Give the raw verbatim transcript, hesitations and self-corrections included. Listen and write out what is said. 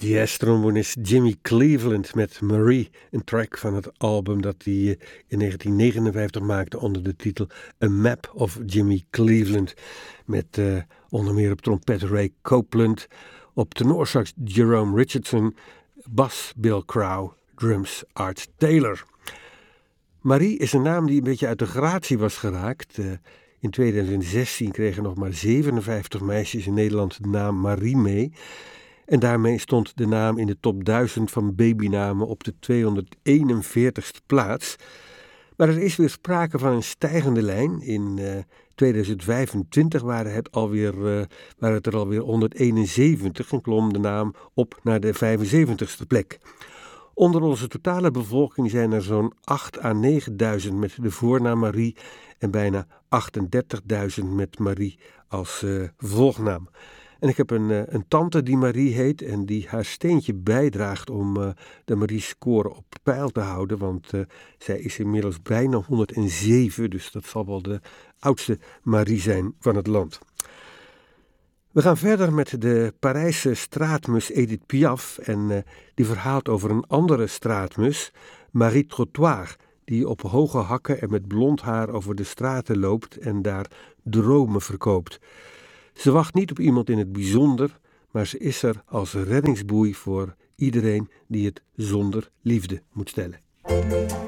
Jazz-trombonist Jimmy Cleveland met Marie, een track van het album dat hij in negentien negenenvijftig maakte onder de titel A Map of Jimmy Cleveland. Met uh, onder meer op trompet Ray Copeland, op tenorsax Jerome Richardson, bas Bill Crow, drums Art Taylor. Marie is een naam die een beetje uit de gratie was geraakt. Uh, in tweeduizend zestien kregen nog maar zevenenvijftig meisjes in Nederland de naam Marie mee. En daarmee stond de naam in de top duizend van babynamen op de tweehonderdeenenveertigste plaats. Maar er is weer sprake van een stijgende lijn. In uh, tweeduizend vijfentwintig waren het, alweer, uh, waren het er alweer honderdeenenzeventig en klom de naam op naar de vijfenzeventigste plek. Onder onze totale bevolking zijn er zo'n acht à negenduizend met de voornaam Marie en bijna achtendertigduizend met Marie als uh, volgnaam. En ik heb een, uh, een tante die Marie heet en die haar steentje bijdraagt om uh, de Marie-score op peil te houden, want uh, zij is inmiddels bijna honderdzeven, dus dat zal wel de oudste Marie zijn van het land. We gaan verder met de Parijse straatmus Edith Piaf en uh, die verhaalt over een andere straatmus, Marie Trottoir, die op hoge hakken en met blond haar over de straten loopt en daar dromen verkoopt. Ze wacht niet op iemand in het bijzonder, maar ze is er als reddingsboei voor iedereen die het zonder liefde moet stellen.